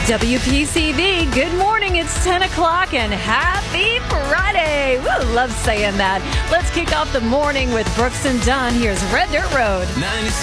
WPCV, good morning. It's 10 o'clock and happy Friday. Woo, love saying that. Let's kick off the morning with Brooks and Dunn. Here's Red Dirt Road. 96.